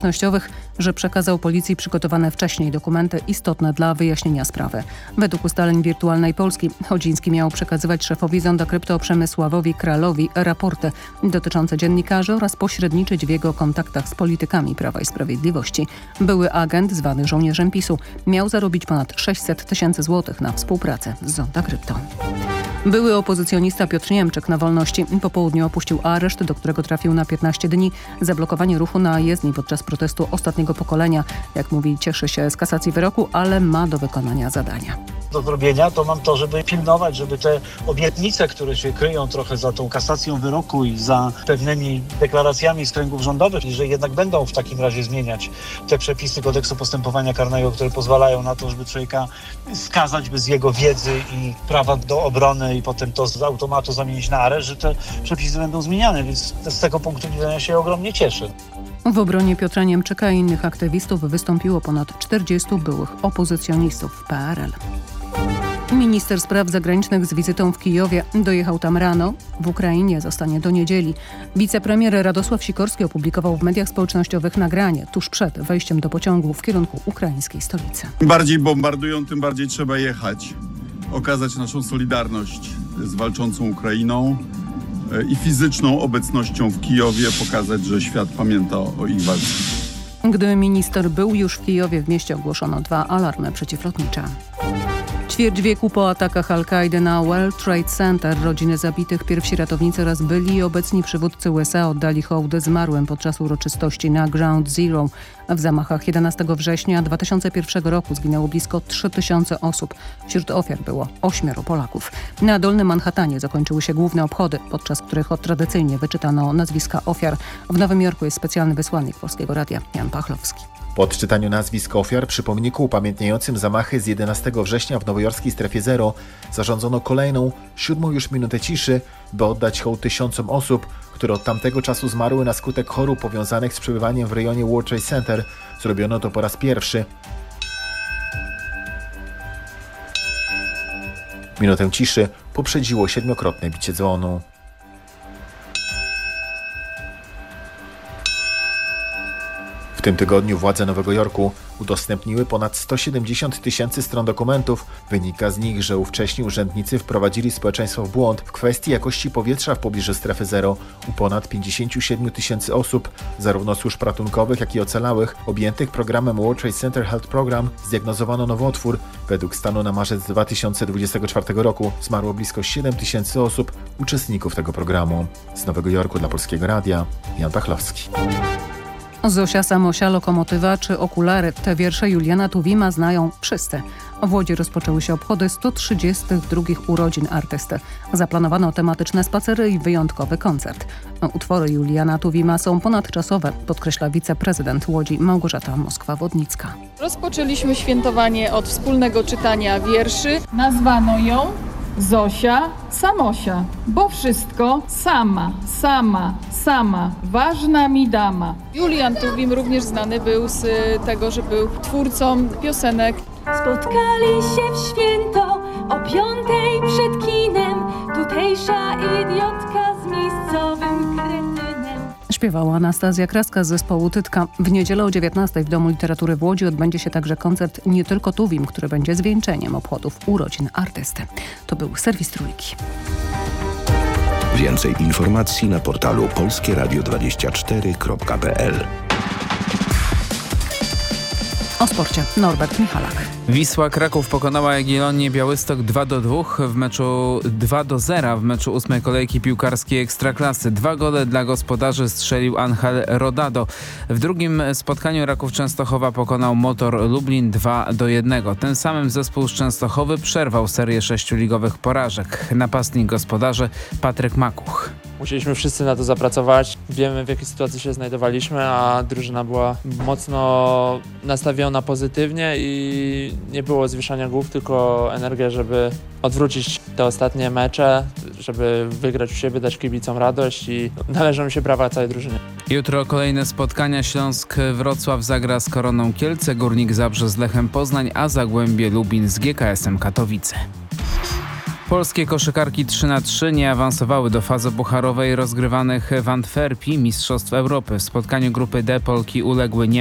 społecznościowych, że przekazał policji przygotowane wcześniej dokumenty istotne dla wyjaśnienia sprawy. Według ustaleń Wirtualnej Polski Chodziński miał przekazywać szefowi Zonda Krypto Przemysławowi Kralowi raporty dotyczące dziennikarzy oraz pośredniczyć w jego kontaktach z politykami Prawa i Sprawiedliwości. Były agent, zwany żołnierzem PiS-u, miał zarobić ponad 600 tysięcy złotych na współpracę z Zonda Krypto. Były opozycjonista Piotr Niemczyk na wolności. Po południu opuścił areszt, do którego trafił na 15 dni. Zablokowanie ruchu na jezdni podczas protestu ostatniego pokolenia. Jak mówi, cieszy się z kasacji wyroku, ale ma do wykonania zadania. Do zrobienia to mam to, żeby pilnować, żeby te obietnice, które się kryją trochę za tą kasacją wyroku i za pewnymi deklaracjami z kręgów rządowych, że jednak będą w takim razie zmieniać te przepisy kodeksu postępowania karnego, które pozwalają na to, żeby człowieka skazać bez jego wiedzy i prawa do obrony i potem to z automatu zamienić na areszt, że te przepisy będą zmieniane, więc z tego punktu widzenia się ogromnie cieszę. W obronie Piotra Niemczyka i innych aktywistów wystąpiło ponad 40 byłych opozycjonistów w PRL. Minister spraw zagranicznych z wizytą w Kijowie dojechał tam rano. W Ukrainie zostanie do niedzieli. Wicepremier Radosław Sikorski opublikował w mediach społecznościowych nagranie tuż przed wejściem do pociągu w kierunku ukraińskiej stolicy. Im bardziej bombardują, tym bardziej trzeba jechać. Okazać naszą solidarność z walczącą Ukrainą i fizyczną obecnością w Kijowie pokazać, że świat pamięta o ich walce. Gdy minister był już w Kijowie, w mieście ogłoszono 2 alarmy przeciwlotnicze. Ćwierć wieku po atakach Al-Kaidy na World Trade Center rodziny zabitych, pierwsi ratownicy oraz byli i obecni przywódcy USA oddali hołdy zmarłym podczas uroczystości na Ground Zero. W zamachach 11 września 2001 roku zginęło blisko 3000 osób. Wśród ofiar było 8 Polaków. Na Dolnym Manhattanie zakończyły się główne obchody, podczas których tradycyjnie wyczytano nazwiska ofiar. W Nowym Jorku jest specjalny wysłannik Polskiego Radia Jan Pachlowski. Po odczytaniu nazwisk ofiar przy pomniku upamiętniającym zamachy z 11 września w nowojorskiej strefie zero zarządzono kolejną, 7. już minutę ciszy, by oddać hołd tysiącom osób, które od tamtego czasu zmarły na skutek chorób powiązanych z przebywaniem w rejonie World Trade Center. Zrobiono to po raz pierwszy. Minutę ciszy poprzedziło 7-krotne bicie dzwonu. W tym tygodniu władze Nowego Jorku udostępniły ponad 170 tysięcy stron dokumentów. Wynika z nich, że ówcześni urzędnicy wprowadzili społeczeństwo w błąd w kwestii jakości powietrza w pobliżu strefy zero. U ponad 57 tysięcy osób, zarówno służb ratunkowych, jak i ocalałych, objętych programem World Trade Center Health Program, zdiagnozowano nowotwór. Według stanu na marzec 2024 roku zmarło blisko 7 tysięcy osób, uczestników tego programu. Z Nowego Jorku dla Polskiego Radia Jan Pachlowski. Zosia, Samosia, Lokomotywa czy Okulary. Te wiersze Juliana Tuwima znają wszyscy. W Łodzi rozpoczęły się obchody 132 urodzin artysty. Zaplanowano tematyczne spacery i wyjątkowy koncert. Utwory Juliana Tuwima są ponadczasowe, podkreśla wiceprezydent Łodzi Małgorzata Moskwa-Wodnicka. Rozpoczęliśmy świętowanie od wspólnego czytania wierszy. Nazwano ją Zosia, Samosia, bo wszystko sama, sama, sama, ważna mi dama. Julian Tuwim również znany był z tego, że był twórcą piosenek. Spotkali się w święto o 5:00 przed kinem, tutejsza idiotka z miejscowym kretynem. Śpiewała Anastazja Kraska z zespołu Tytka. W niedzielę o 19:00 w Domu Literatury w Łodzi odbędzie się także koncert Nie tylko Tuwim, który będzie zwieńczeniem obchodów urodzin artysty. To był serwis Trójki. Więcej informacji na portalu polskieradio24.pl. O sporcie Norbert Michalak. Wisła Kraków pokonała Jagiellonię Białystok 2-2 w meczu 2-0 w meczu 8. kolejki piłkarskiej Ekstraklasy. 2 gole dla gospodarzy strzelił Angel Rodado. W drugim spotkaniu Raków Częstochowa pokonał Motor Lublin 2-1. Tym samym zespół z Częstochowy przerwał serię 6 ligowych porażek. Napastnik gospodarzy Patryk Makuch. Musieliśmy wszyscy na to zapracować. Wiemy, w jakiej sytuacji się znajdowaliśmy, a drużyna była mocno nastawiona pozytywnie i nie było zwieszania głów, tylko energia, żeby odwrócić te ostatnie mecze, żeby wygrać u siebie, dać kibicom radość i należą mi się brawa całej drużynie. Jutro kolejne spotkania. Śląsk-Wrocław zagra z Koroną Kielce, Górnik Zabrze z Lechem Poznań, a Zagłębie Lubin z GKS-em Katowice. Polskie koszykarki 3x3 nie awansowały do fazy pucharowej rozgrywanych w Antwerpii Mistrzostw Europy. W spotkaniu grupy D Polki uległy